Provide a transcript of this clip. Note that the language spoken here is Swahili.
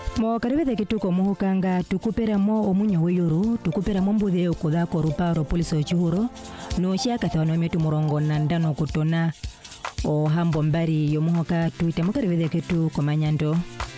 Mo karibethe kituko muhukanga tukupera mo omunyo weyuru tukupera mo mbude okuda koruparo polisi ochihuro no shaka tano metu murongo nandano kutona o hambo mbari yomuhoka tuite mo karibethe kitu komanyando.